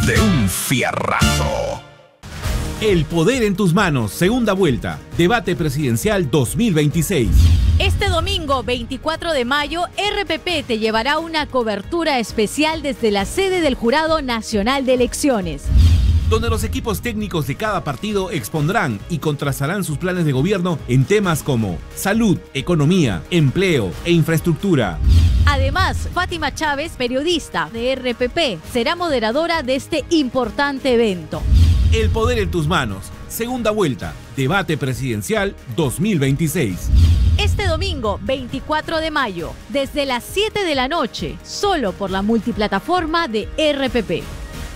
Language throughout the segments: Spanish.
de un fierrazo. El poder en tus manos, segunda vuelta, debate presidencial 2026. Este domingo 24 de mayo, RPP te llevará una cobertura especial desde la sede del Jurado Nacional de Elecciones, donde los equipos técnicos de cada partido expondrán y contrastarán sus planes de gobierno en temas como salud, economía, empleo e infraestructura. Además, Fátima Chávez, periodista de RPP, será moderadora de este importante evento. El poder en tus manos, segunda vuelta, debate presidencial 2026. Este domingo 24 de mayo, desde las 7 de la noche, solo por la multiplataforma de RPP.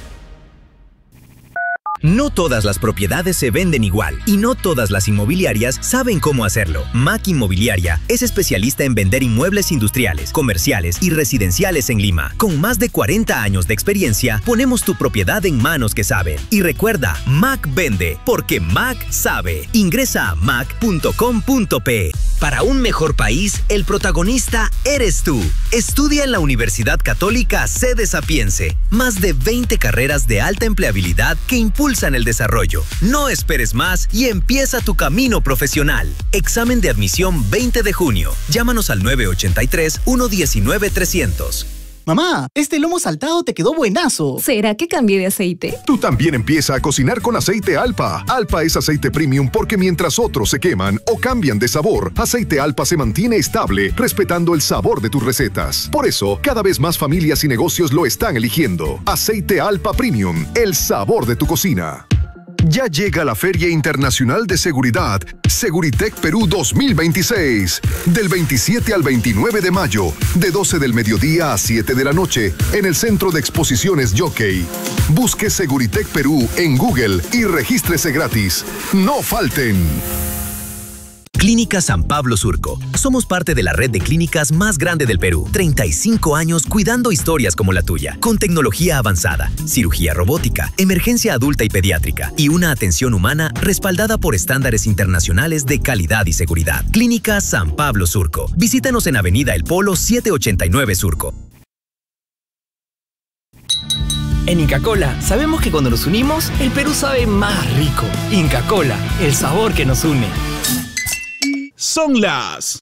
No todas las propiedades se venden igual y no todas las inmobiliarias saben cómo hacerlo. MAC Inmobiliaria es especialista en vender inmuebles industriales, comerciales y residenciales en Lima. Con más de 40 años de experiencia, ponemos tu propiedad en manos que saben. Y recuerda, MAC vende, porque MAC sabe. Ingresa a mac.com.pe. Para un mejor país, el protagonista eres tú. Estudia en la Universidad Católica Sede Sapiense. Más de 20 carreras de alta empleabilidad que impulsan el desarrollo. No esperes más y empieza tu camino profesional. Examen de admisión 20 de junio. Llámanos al 983-119-300. Mamá, este lomo saltado te quedó buenazo. ¿Será que cambié de aceite? Tú también empieza a cocinar con aceite Alpa. Alpa es aceite premium porque mientras otros se queman o cambian de sabor, aceite Alpa se mantiene estable, respetando el sabor de tus recetas. Por eso, cada vez más familias y negocios lo están eligiendo. Aceite Alpa Premium, el sabor de tu cocina. Ya llega la Feria Internacional de Seguridad, Seguritech Perú 2026, del 27 al 29 de mayo, de 12 del mediodía a 7 de la noche, en el Centro de Exposiciones Jockey. Busque Seguritech Perú en Google y regístrese gratis. ¡No falten! Clínica San Pablo Surco. Somos parte de la red de clínicas más grande del Perú. 35 años cuidando historias como la tuya. Con tecnología avanzada, cirugía robótica, emergencia adulta y pediátrica y una atención humana respaldada por estándares internacionales de calidad y seguridad. Clínica San Pablo Surco. Visítanos en Avenida El Polo 789 Surco. En Inca Kola sabemos que cuando nos unimos, el Perú sabe más rico. Inca Kola, el sabor que nos une. Son las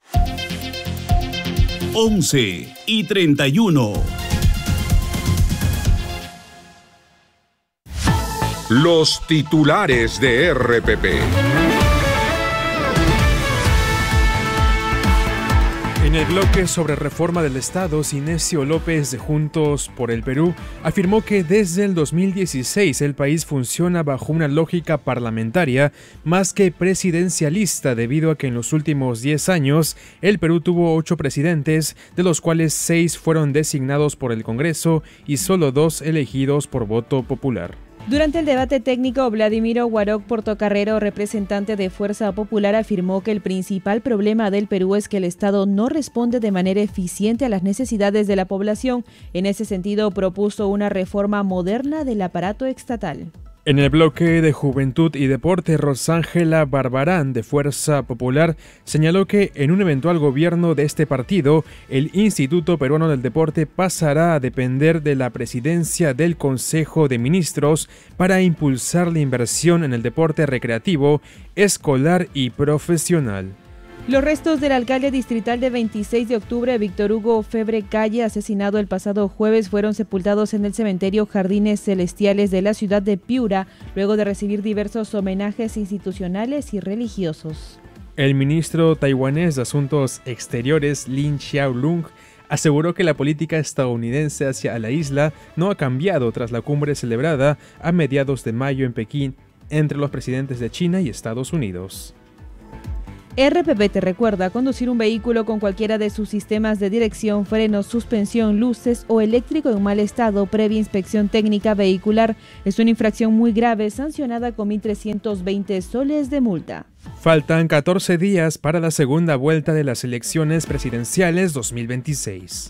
11:31. Los titulares de RPP. En el bloque sobre reforma del Estado, Sinesio López de Juntos por el Perú afirmó que desde el 2016 el país funciona bajo una lógica parlamentaria más que presidencialista, debido a que en los últimos 10 años el Perú tuvo 8 presidentes, de los cuales 6 fueron designados por el Congreso y solo 2 elegidos por voto popular. Durante el debate técnico, Vladimiro Guaroc Portocarrero, representante de Fuerza Popular, afirmó que el principal problema del Perú es que el Estado no responde de manera eficiente a las necesidades de la población. En ese sentido, propuso una reforma moderna del aparato estatal. En el bloque de Juventud y Deporte, Rosángela Barbarán, de Fuerza Popular, señaló que en un eventual gobierno de este partido, el Instituto Peruano del Deporte pasará a depender de la presidencia del Consejo de Ministros para impulsar la inversión en el deporte recreativo, escolar y profesional. Los restos del alcalde distrital de 26 de octubre, Víctor Hugo Febre Calle, asesinado el pasado jueves, fueron sepultados en el cementerio Jardines Celestiales de la ciudad de Piura, luego de recibir diversos homenajes institucionales y religiosos. El ministro taiwanés de Asuntos Exteriores, Lin Xiaolong, aseguró que la política estadounidense hacia la isla no ha cambiado tras la cumbre celebrada a mediados de mayo en Pekín entre los presidentes de China y Estados Unidos. RPP te recuerda: conducir un vehículo con cualquiera de sus sistemas de dirección, frenos, suspensión, luces o eléctrico en mal estado previa inspección técnica vehicular es una infracción muy grave, sancionada con 1.320 soles de multa. Faltan 14 días para la segunda vuelta de las elecciones presidenciales 2026.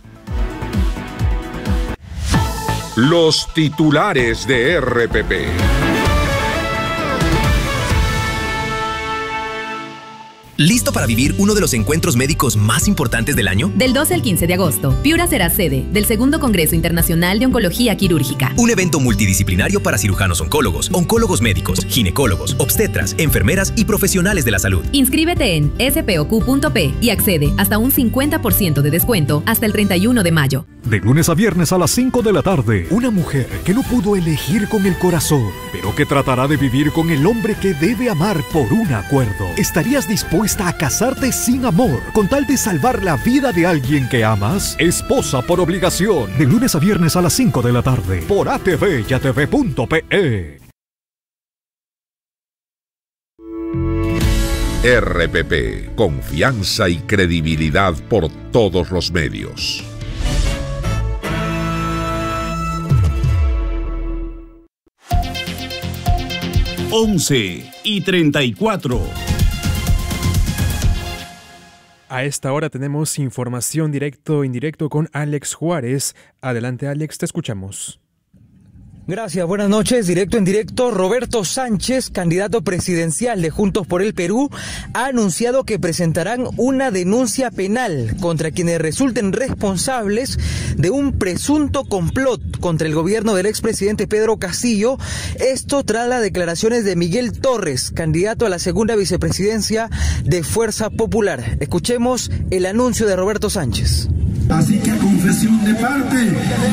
Los titulares de RPP. ¿Listo para vivir uno de los encuentros médicos más importantes del año? Del 12 al 15 de agosto, Piura será sede del segundo Congreso Internacional de Oncología Quirúrgica. Un evento multidisciplinario para cirujanos oncólogos, oncólogos médicos, ginecólogos, obstetras, enfermeras y profesionales de la salud. Inscríbete en spoq.p y accede hasta un 50% de descuento hasta el 31 de mayo. De lunes a viernes a las 5 de la tarde, una mujer que no pudo elegir con el corazón, pero que tratará de vivir con el hombre que debe amar por un acuerdo. ¿Estarías dispuesta a casarte sin amor con tal de salvar la vida de alguien que amas? Esposa por obligación. De lunes a viernes a las 5 de la tarde por ATV y ATV.pe. RPP, confianza y credibilidad por todos los medios. Once y 34. A esta hora tenemos información directo e indirecto con Alex Juárez. Adelante, Alex, te escuchamos. Gracias, buenas noches. Directo en directo, Roberto Sánchez, candidato presidencial de Juntos por el Perú, ha anunciado que presentarán una denuncia penal contra quienes resulten responsables de un presunto complot contra el gobierno del expresidente Pedro Castillo. Esto tras las declaraciones de Miguel Torres, candidato a la segunda vicepresidencia de Fuerza Popular. Escuchemos el anuncio de Roberto Sánchez. Así que confesión de parte,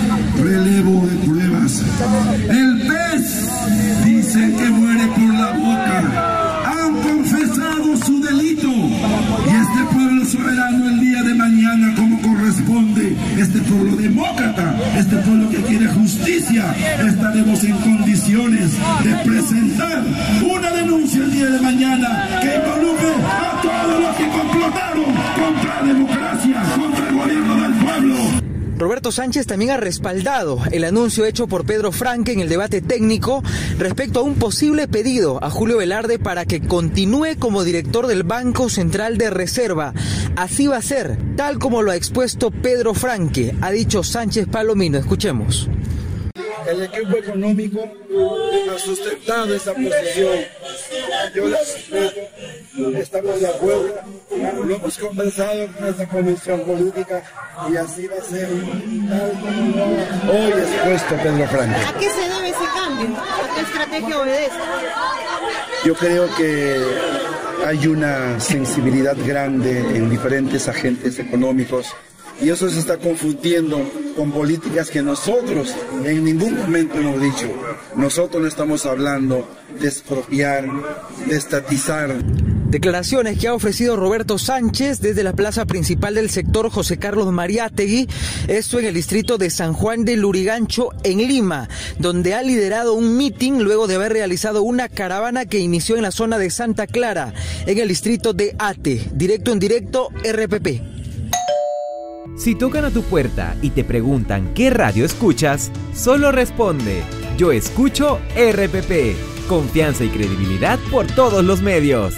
relevo de pruebas. El pez dice que muere por la boca. Han confesado su delito y este pueblo soberano el día de mañana, como corresponde, este pueblo demócrata, este pueblo que quiere justicia, estaremos en condiciones de presentar una denuncia el día de mañana que involucre a todos los que complotaron contra la democracia, contra el gobierno del pueblo. Roberto Sánchez también ha respaldado el anuncio hecho por Pedro Franque en el debate técnico respecto a un posible pedido a Julio Velarde para que continúe como director del Banco Central de Reserva. Así va a ser, tal como lo ha expuesto Pedro Franque, ha dicho Sánchez Palomino. Escuchemos. El equipo económico ha sustentado esa posición. Yo la respeto, estamos de acuerdo, lo hemos conversado con esta comisión política y así va a ser tal como lo ha hoy expuesto Pedro Franque. ¿A qué se debe ese cambio? ¿A qué estrategia obedece? Yo creo que hay una sensibilidad grande en diferentes agentes económicos y eso se está confundiendo con políticas que nosotros en ningún momento hemos dicho. Nosotros no estamos hablando de expropiar, de estatizar. Declaraciones que ha ofrecido Roberto Sánchez desde la plaza principal del sector José Carlos Mariátegui, esto en el distrito de San Juan de Lurigancho, en Lima, donde ha liderado un mitin luego de haber realizado una caravana que inició en la zona de Santa Clara, en el distrito de Ate. Directo en directo, RPP. Si tocan a tu puerta y te preguntan qué radio escuchas, solo responde: yo escucho RPP. Confianza y credibilidad por todos los medios.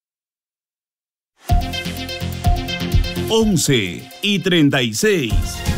11 y 36.